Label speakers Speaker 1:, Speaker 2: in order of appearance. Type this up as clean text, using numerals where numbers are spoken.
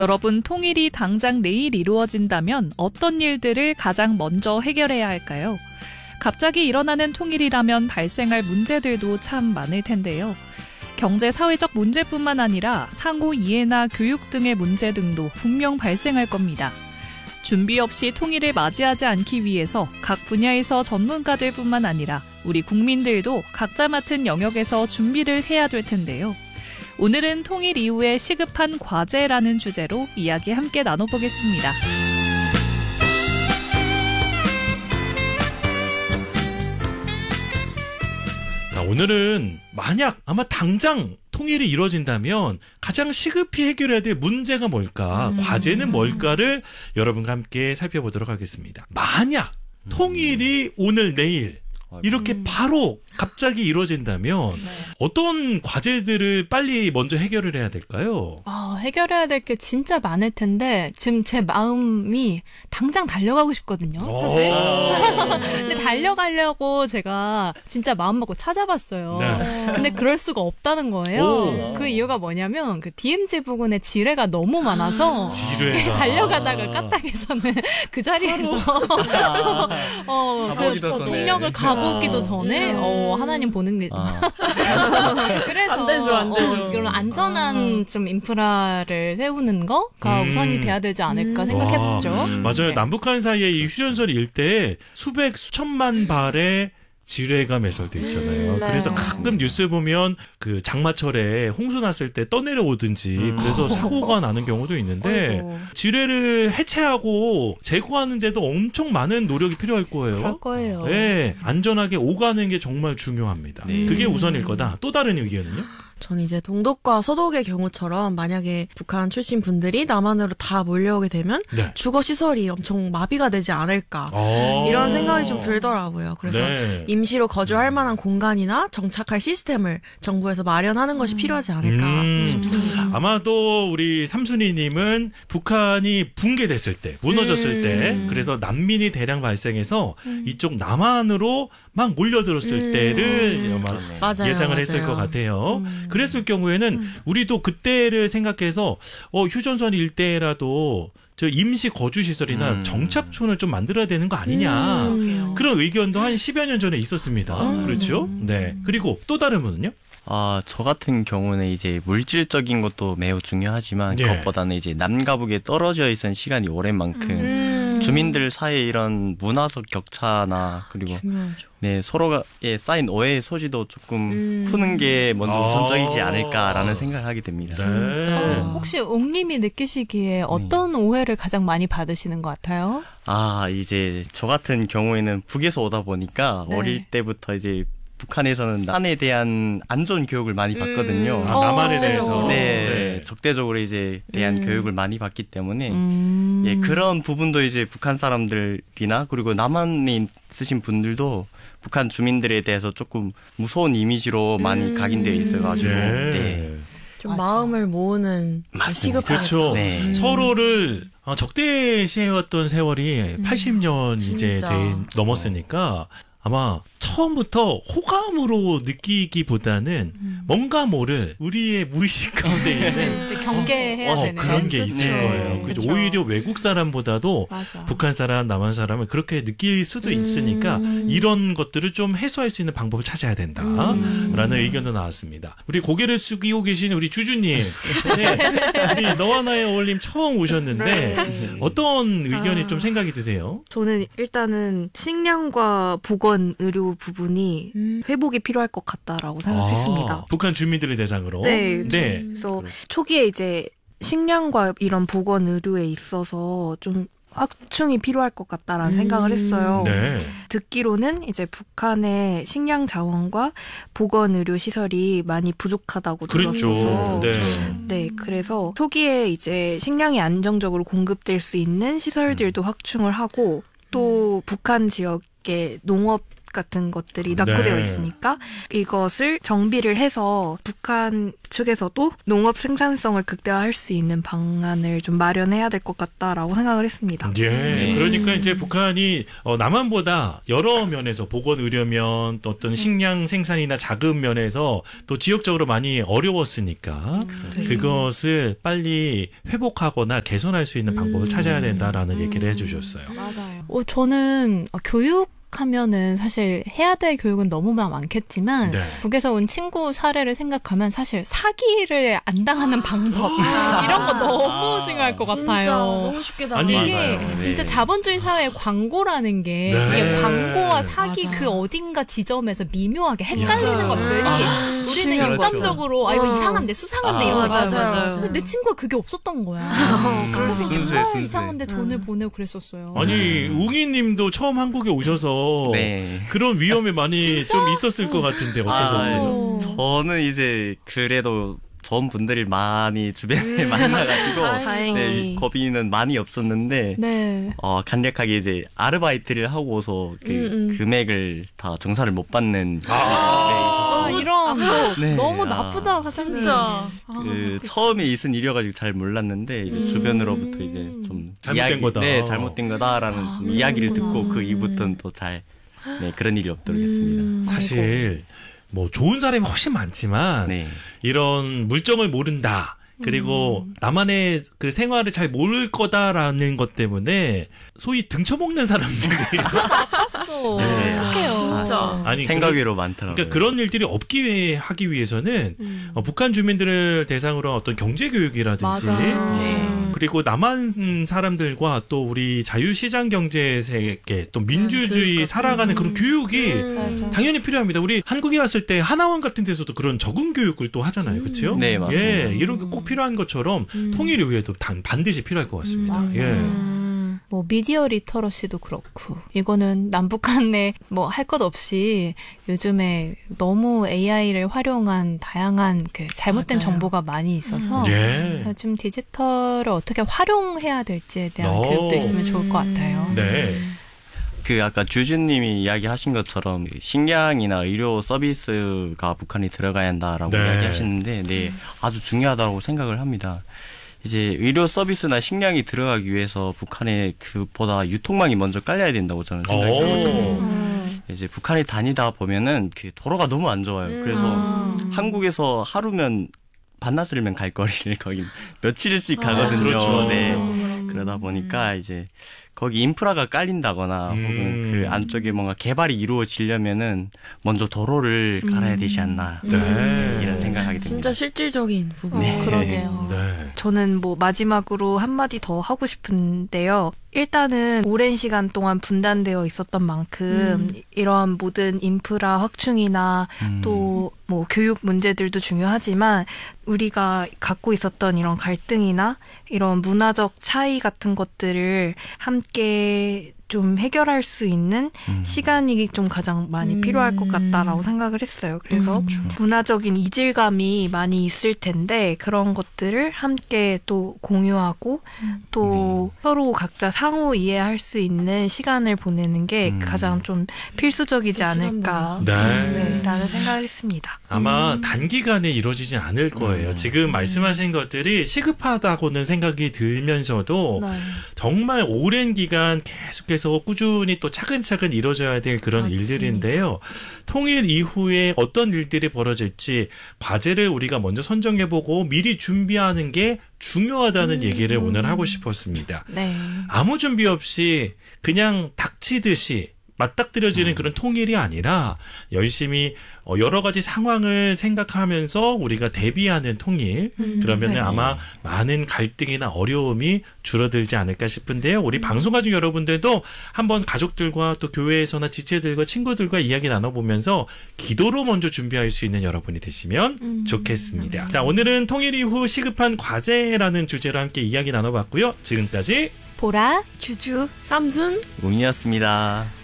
Speaker 1: 여러분, 통일이 당장 내일 이루어진다면 어떤 일들을 가장 먼저 해결해야 할까요? 갑자기 일어나는 통일이라면 발생할 문제들도 참 많을 텐데요. 경제, 사회적 문제뿐만 아니라 상호 이해나 교육 등의 문제 등도 분명 발생할 겁니다. 준비 없이 통일을 맞이하지 않기 위해서 각 분야에서 전문가들뿐만 아니라 우리 국민들도 각자 맡은 영역에서 준비를 해야 될 텐데요. 오늘은 통일 이후에 시급한 과제라는 주제로 이야기 함께 나눠보겠습니다.
Speaker 2: 자, 오늘은 만약 아마 당장 통일이 이루어진다면 가장 시급히 해결해야 될 문제가 뭘까, 과제는 뭘까를 여러분과 함께 살펴보도록 하겠습니다. 만약 통일이 오늘 내일 이렇게 바로 갑자기 이루어진다면 어떤 과제들을 빨리 먼저 해결을 해야 될까요?
Speaker 3: 해결해야 될 게 진짜 많을 텐데 지금 제 마음이 당장 달려가고 싶거든요. 사실. 근데 달려가려고 제가 진짜 마음 먹고 찾아봤어요. 네. 근데 그럴 수가 없다는 거예요. 그 이유가 뭐냐면 그 DMZ 부근에 지뢰가 너무 많아서
Speaker 2: 지뢰가
Speaker 3: 달려가다가 까딱해서는 그 자리에서 그 동력을 가보기도 전에 하나님 보는 일. 그래서
Speaker 4: 안 되죠.
Speaker 3: 이런 안전한 좀 인프라를 세우는 거가 우선이 돼야 되지 않을까 생각해봤죠.
Speaker 2: 맞아요.
Speaker 3: 네.
Speaker 2: 남북한 사이의 이 휴전선 일대에 수백 수천만 발의 지뢰가 매설돼 있잖아요.
Speaker 3: 네.
Speaker 2: 그래서 가끔 뉴스 보면 그 장마철에 홍수 났을 때 떠내려오든지 그래서 사고가 나는 경우도 있는데 지뢰를 해체하고 제거하는데도 엄청 많은 노력이 필요할 거예요.
Speaker 3: 그럴 거예요.
Speaker 2: 네, 안전하게 오가는 게 정말 중요합니다.
Speaker 5: 네.
Speaker 2: 그게 우선일 거다. 또 다른 의견은요?
Speaker 4: 저는 이제 동독과 서독의 경우처럼 만약에 북한 출신 분들이 남한으로 다 몰려오게 되면
Speaker 2: 네.
Speaker 4: 주거 시설이 엄청 마비가 되지 않을까 이런 생각이 좀 들더라고요. 그래서
Speaker 2: 네.
Speaker 4: 임시로 거주할 만한 공간이나 정착할 시스템을 정부에서 마련하는 것이 필요하지 않을까 싶습니다.
Speaker 2: 아마도 우리 삼순이님은 북한이 붕괴됐을 때, 무너졌을 때, 그래서 난민이 대량 발생해서 이쪽 남한으로 막 몰려들었을 때를 아마
Speaker 4: 맞아요,
Speaker 2: 예상을 했을
Speaker 4: 맞아요.
Speaker 2: 것 같아요. 그랬을 경우에는 우리도 그때를 생각해서 휴전선 일대라도 저 임시 거주시설이나 정착촌을 좀 만들어야 되는 거 아니냐. 그런 의견도 한 10여 년 전에 있었습니다. 그렇죠? 네. 그리고 또 다른 분은요?
Speaker 5: 저 같은 경우는 이제 물질적인 것도 매우 중요하지만
Speaker 2: 예.
Speaker 5: 그것보다는 이제 남과 북에 떨어져 있은 시간이 오랜 만큼 주민들 사이에 이런 문화적 격차나 그리고
Speaker 4: 중요하죠.
Speaker 5: 네, 서로에 쌓인 오해의 소지도 조금 푸는 게 먼저 우선적이지 않을까라는 생각을 하게 됩니다.
Speaker 2: 네.
Speaker 3: 혹시 옥님이 느끼시기에 어떤 오해를 가장 많이 받으시는 것 같아요?
Speaker 5: 이제 저 같은 경우에는 북에서 오다 보니까 어릴 때부터 이제 북한에서는 남한에 대한 안 좋은 교육을 많이 받거든요.
Speaker 2: 남한에 대해서.
Speaker 5: 네, 적대적으로 이제 대한 교육을 많이 받기 때문에 예, 그런 부분도 이제 북한 사람들이나 그리고 남한에 있으신 분들도 북한 주민들에 대해서 조금 무서운 이미지로 많이 각인되어 있어가지고 네.
Speaker 4: 좀 마음을 모으는 시급하겠다.
Speaker 2: 그렇죠.
Speaker 5: 네.
Speaker 2: 서로를 적대시해왔던 세월이 80년 이제 넘었으니까 아마 처음부터 호감으로 느끼기보다는 뭔가 모를 우리의 무의식 가운데 있는
Speaker 3: 경계해야 되는
Speaker 2: 그런 게 있을 거예요. 그죠? 오히려 외국 사람보다도
Speaker 3: 맞아.
Speaker 2: 북한 사람, 남한 사람을 그렇게 느낄 수도 있으니까 이런 것들을 좀 해소할 수 있는 방법을 찾아야 된다라는 의견도 나왔습니다. 우리 고개를 숙이고 계신 우리 주주님, 네, 우리 너와 나의 어울림 처음 오셨는데 어떤 의견이 좀 생각이 드세요?
Speaker 6: 저는 일단은 식량과 보건 의료 부분이 회복이 필요할 것 같다라고 생각했습니다.
Speaker 2: 북한 주민들을 대상으로.
Speaker 6: 네.
Speaker 2: 네.
Speaker 6: 그래서 초기에 이제 식량과 이런 보건 의료에 있어서 좀 확충이 필요할 것 같다라는 생각을 했어요.
Speaker 2: 네.
Speaker 6: 듣기로는 이제 북한의 식량 자원과 보건 의료 시설이 많이 부족하다고 들었어서
Speaker 2: 네.
Speaker 6: 네, 그래서 초기에 이제 식량이 안정적으로 공급될 수 있는 시설들도 확충을 하고 또 북한 지역의 농업 같은 것들이 낙후되어
Speaker 2: 네.
Speaker 6: 있으니까 이것을 정비를 해서 북한 측에서도 농업 생산성을 극대화할 수 있는 방안을 좀 마련해야 될 것 같다라고 생각을 했습니다.
Speaker 2: 예. 그러니까 이제 북한이 남한보다 여러 면에서 보건 의료면 또 어떤 식량 생산이나 자금 면에서 또 지역적으로 많이 어려웠으니까 그것을 빨리 회복하거나 개선할 수 있는 방법을 찾아야 된다라는 얘기를 해주셨어요.
Speaker 3: 맞아요. 저는 교육하면은 사실 해야 될 교육은 너무 많겠지만
Speaker 2: 네.
Speaker 3: 북에서 온 친구 사례를 생각하면 사실 사기를 안 당하는 방법 이런 거 너무 중요할 것
Speaker 4: 진짜
Speaker 3: 같아요.
Speaker 4: 너무 쉽게
Speaker 2: 아니,
Speaker 4: 당해.
Speaker 3: 이게
Speaker 5: 맞아요.
Speaker 3: 진짜
Speaker 5: 네.
Speaker 3: 자본주의 사회의 광고라는 게
Speaker 2: 네.
Speaker 3: 이게 광고와 사기
Speaker 4: 맞아.
Speaker 3: 그 어딘가 지점에서 미묘하게 헷갈리는
Speaker 6: 맞아요.
Speaker 3: 것들이 우리는
Speaker 5: 중요하죠.
Speaker 3: 인감적으로 이거 이상한데 수상한데 이런 거
Speaker 4: 맞아요,
Speaker 3: 있잖아요.
Speaker 4: 맞아요.
Speaker 3: 근데 내 친구가 그게 없었던 거야. 그래서
Speaker 5: 순수해,
Speaker 3: 정말
Speaker 5: 순수해.
Speaker 3: 이상한데 돈을 보내고 그랬었어요.
Speaker 2: 아니 웅이님도 처음 한국에 오셔서
Speaker 5: 네.
Speaker 2: 그런 위험이 많이
Speaker 3: 진짜?
Speaker 2: 좀 있었을 것 같은데 어떠셨어요?
Speaker 5: 저는 이제 그래도 좋은 분들이 많이 주변에 만나가지고
Speaker 6: 다행히.
Speaker 5: 네, 겁이는 많이 없었는데
Speaker 3: 네.
Speaker 5: 간략하게 이제 아르바이트를 하고서 그 금액을 다 정산을 못 받는
Speaker 3: 이런
Speaker 5: 네.
Speaker 3: 너무 나쁘다 사장님.
Speaker 4: 진짜.
Speaker 5: 처음에 있은 일이어가지고 잘 몰랐는데 이제 주변으로부터 이제 좀
Speaker 2: 잘못된 거다.
Speaker 5: 네, 잘못된 거다라는 좀 이야기를 듣고 그 이후부터는 또 잘 그런 일이 없도록 했습니다.
Speaker 2: 사실 뭐 좋은 사람이 훨씬 많지만
Speaker 5: 네.
Speaker 2: 이런 물정을 모른다. 그리고 나만의 그 생활을 잘 모를 거다라는 것 때문에 소위 등쳐먹는 사람들이 네.
Speaker 3: 어떡해요.
Speaker 4: 진짜.
Speaker 2: 아니
Speaker 5: 생각
Speaker 2: 그런-
Speaker 5: 외로 많더라고요.
Speaker 2: 그러니까 그런 일들이 없기 하기 위해서는 북한 주민들을 대상으로 어떤 경제 교육이라든지
Speaker 3: 맞아요.
Speaker 2: 그리고 남한 사람들과 또 우리 자유시장 경제 세계 또 민주주의 살아가는 그런 교육이
Speaker 3: 맞아.
Speaker 2: 당연히 필요합니다. 우리 한국에 왔을 때 하나원 같은 데서도 그런 적응 교육을 또 하잖아요. 그렇죠?
Speaker 5: 네, 맞습니다.
Speaker 2: 예, 이런 게 꼭 필요한 것처럼 통일 이후에도 반드시 필요할 것 같습니다.
Speaker 3: 맞아요.
Speaker 2: 예.
Speaker 3: 뭐 미디어 리터러시도 그렇고 이거는 남북 간에 뭐 할 것 없이 요즘에 너무 AI를 활용한 다양한 그 잘못된
Speaker 4: 맞아요.
Speaker 3: 정보가 많이 있어서
Speaker 2: 예.
Speaker 3: 좀 디지털을 어떻게 활용해야 될지에 대한
Speaker 2: 오.
Speaker 3: 교육도 있으면 좋을 것 같아요.
Speaker 2: 네.
Speaker 5: 그 아까 주주님이 이야기하신 것처럼 식량이나 의료 서비스가 북한에 들어가야 한다라고
Speaker 2: 네.
Speaker 5: 이야기하시는데 네, 아주 중요하다고 생각을 합니다. 이제 의료 서비스나 식량이 들어가기 위해서 북한에 그보다 유통망이 먼저 깔려야 된다고 저는 생각하거든요. 이제 북한에 다니다 보면은 그 도로가 너무 안 좋아요. 그래서 한국에서 하루면 반나절이면 갈 거리를 거기 며칠씩 가거든요.
Speaker 2: 그렇죠.
Speaker 5: 네. 그러다 보니까 이제 거기 인프라가 깔린다거나 혹은 그 안쪽에 뭔가 개발이 이루어지려면은 먼저 도로를 깔아야 되지 않나
Speaker 2: 네.
Speaker 5: 이런 생각하게 됩니다.
Speaker 4: 진짜 실질적인 부분.
Speaker 3: 그러게요.
Speaker 2: 네.
Speaker 6: 저는 뭐 마지막으로 한마디 더 하고 싶은데요. 일단은 오랜 시간 동안 분단되어 있었던 만큼 이러한 모든 인프라 확충이나 또 뭐 교육 문제들도 중요하지만 우리가 갖고 있었던 이런 갈등이나 이런 문화적 차이 같은 것들을 함께 좀 해결할 수 있는 시간이 좀 가장 많이 필요할 것 같다라고 생각을 했어요. 그래서 문화적인 이질감이 많이 있을 텐데 그런 것들을 함께 또 공유하고 또 서로 각자 상호 이해할 수 있는 시간을 보내는 게 가장 좀 필수적이지 않을까
Speaker 2: 네.
Speaker 6: 라는 생각을 했습니다.
Speaker 2: 아마 단기간에 이루어지진 않을 거예요. 지금 말씀하신 것들이 시급하다고는 생각이 들면서도 정말 오랜 기간 계속해서 꾸준히 또 차근차근 이루어져야 될 그런 일들인데요. 통일 이후에 어떤 일들이 벌어질지 과제를 우리가 먼저 선정해보고 미리 준비하는 게 중요하다는 얘기를 오늘 하고 싶었습니다.
Speaker 3: 네.
Speaker 2: 아무 준비 없이 그냥 닥치듯이 맞닥뜨려지는 그런 통일이 아니라 열심히 여러 가지 상황을 생각하면서 우리가 대비하는 통일 그러면은 아마 많은 갈등이나 어려움이 줄어들지 않을까 싶은데요. 우리 방송가족 여러분들도 한번 가족들과 또 교회에서나 지체들과 친구들과 이야기 나눠보면서 기도로 먼저 준비할 수 있는 여러분이 되시면 좋겠습니다. 자, 오늘은 통일 이후 시급한 과제라는 주제로 함께 이야기 나눠봤고요. 지금까지
Speaker 3: 보라
Speaker 6: 주주
Speaker 4: 삼순
Speaker 5: 웅이었습니다.